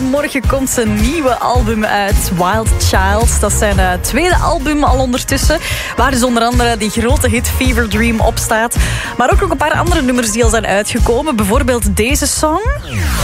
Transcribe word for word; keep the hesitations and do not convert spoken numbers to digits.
Overmorgen komt zijn nieuwe album uit, Wild Child. Dat is zijn uh, tweede album al ondertussen, waar dus onder andere die grote hit Fever Dream op staat. Maar ook nog een paar andere nummers die al zijn uitgekomen. Bijvoorbeeld deze song.